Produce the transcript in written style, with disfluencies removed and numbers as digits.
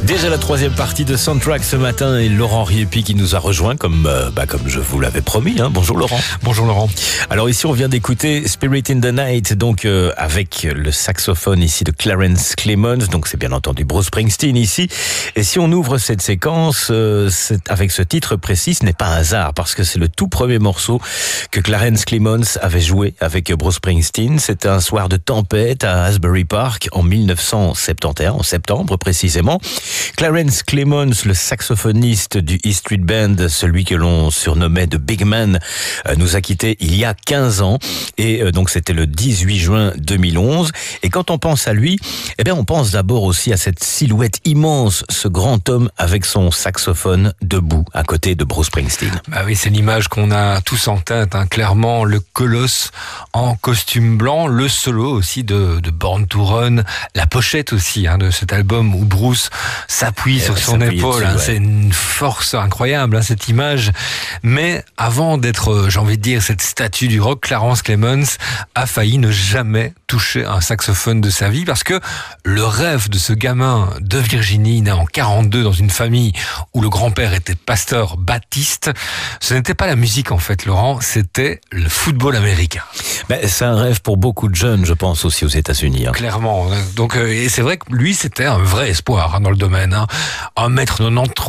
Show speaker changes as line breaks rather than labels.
Déjà la troisième partie de Soundtrack ce matin et Laurent Riepi qui nous a rejoint comme je vous l'avais promis. Bonjour Laurent.
Bonjour Laurent.
Alors ici on vient d'écouter Spirit in the Night, donc avec le saxophone ici de Clarence Clemons, donc c'est bien entendu Bruce Springsteen ici. Et si on ouvre cette séquence avec ce titre précis, ce n'est pas un hasard parce que c'est le tout premier morceau que Clarence Clemons avait joué avec Bruce Springsteen. C'était un soir de tempête à Asbury Park en 1971, en septembre précisément. Clarence Clemons, le saxophoniste du E Street Band, celui que l'on surnommait The Big Man, nous a quittés il y a 15 ans. Et donc c'était le 18 juin 2011. Et quand on pense à lui, on pense d'abord aussi à cette silhouette immense, ce grand homme avec son saxophone debout à côté de Bruce Springsteen.
Bah oui, c'est l'image qu'on a tous en tête, clairement, le colosse en costume blanc, le solo aussi de Born to Run, la pochette aussi de cet album où Bruce s'appuie sur son épaule, dessus, ouais. C'est une force incroyable, cette image. Mais avant d'être, j'ai envie de dire, cette statue du rock, Clarence Clemons a failli ne jamais toucher un saxophone de sa vie parce que le rêve de ce gamin de Virginie, né en 42 dans une famille où le grand-père était pasteur baptiste, ce n'était pas la musique en fait, Laurent, c'était le football américain.
C'est un rêve pour beaucoup de jeunes, je pense, aussi aux États-Unis.
Clairement. Donc, et c'est vrai que lui, c'était un vrai espoir dans le domaine. 1m93.